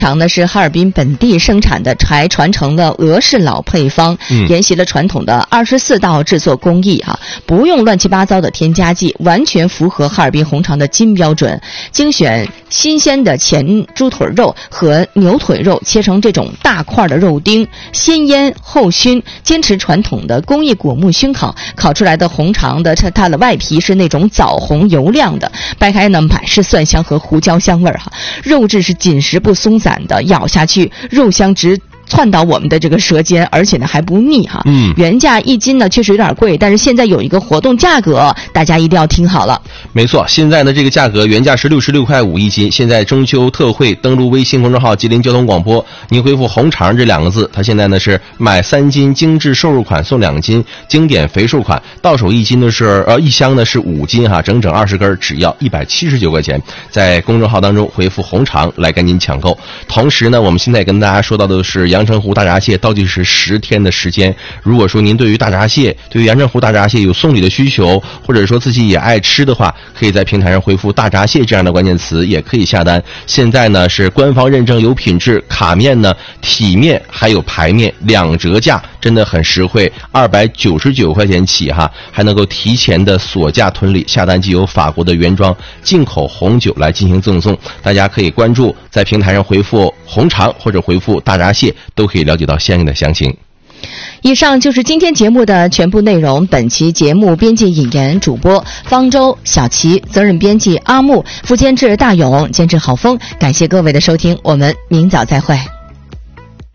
肠呢是哈尔滨本地生产的，还传承了俄式老配方，沿袭了传统的24道制作工艺不用乱七八糟的添加剂，完全符合哈尔滨红肠的金标准。精选新鲜的前猪腿肉和牛腿肉，切成这种大块的肉丁，先腌后熏，坚持传统的工艺果木熏烤，烤出来的红肠的它的外皮是那种枣红油亮的，掰开呢满是蒜香和胡椒香味儿肉质是紧实不松散的，咬下去肉香直窜到我们的这个舌尖，而且呢还不腻原价1斤呢确实有点贵，但是现在有一个活动价格，大家一定要听好了。 没错，现在呢这个价格原价是66块5一斤，现在中秋特惠，登录微信公众号吉林交通广播，您回复红肠这2个字，它现在呢是买3斤精致瘦肉款送2斤经典肥瘦款，到手1斤的是1箱呢是5斤整整20根，只要179块钱。在公众号当中回复红肠来赶紧抢购。同时呢，我们现在跟大家说到的是阳澄湖大闸蟹倒计时10天的时间。如果说您对于大闸蟹，对于阳澄湖大闸蟹有送礼的需求，或者说自己也爱吃的话，可以在平台上回复大闸蟹这样的关键词，也可以下单。现在呢是官方认证有品质，卡面呢体面还有排面2折价，真的很实惠，299块钱起还能够提前的锁价囤礼，下单即有法国的原装进口红酒来进行赠送。大家可以关注，在平台上回复红肠或者回复大闸蟹，都可以了解到相应的详情。 以上就是今天节目的全部内容。本期节目编辑引言，主播方舟、小齐，责任编辑阿木，副监制大勇，监制郝峰。感谢各位的收听，我们明早再会。